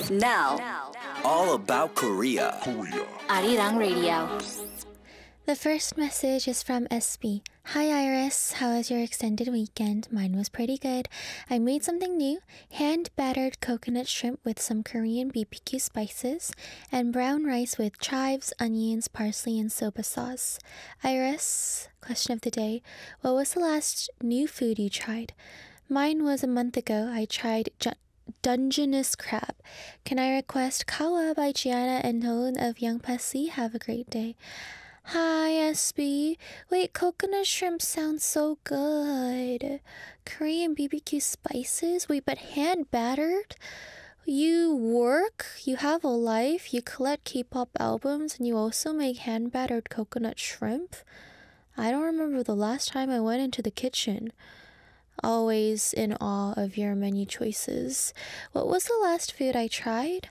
Now, All about Korea. Arirang Radio. The first message is from SB. Hi Iris, how was your extended weekend? Mine was pretty good. I made something new, hand-battered coconut shrimp with some Korean BBQ spices, and brown rice with chives, onions, parsley, and soba sauce. Iris, question of the day, what was the last new food you tried? Mine was a month ago. I tried Dungeness crab. Can I request Kawa by Gianna and Nolan of Young Pussy? Have a great day. Hi, SB. Wait, coconut shrimp sounds so good. Korean BBQ spices? Wait, but hand battered? You work, you have a life, you collect K-pop albums, and you also make hand battered coconut shrimp? I don't remember the last time I went into the kitchen. Always in awe of your menu choices. What was the last food I tried?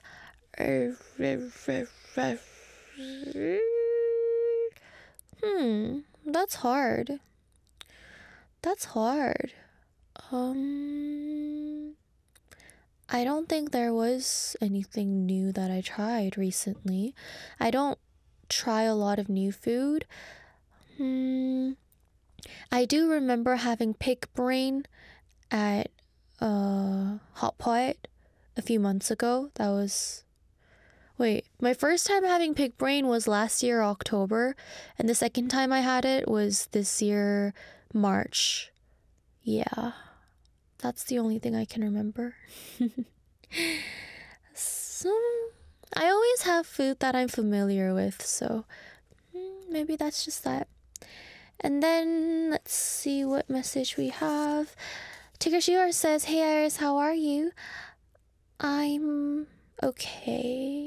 That's hard. I don't think there was anything new that I tried recently. I don't try a lot of new food. I do remember having pig brain at Hot Pot a few months ago. My first time having pig brain was last year, October, and the second time I had it was this year, March. Yeah, that's the only thing I can remember. So, I always have food that I'm familiar with, so maybe that's just that. And then, let's see what message we have. Tigger says, Hey Iris, how are you? I'm okay.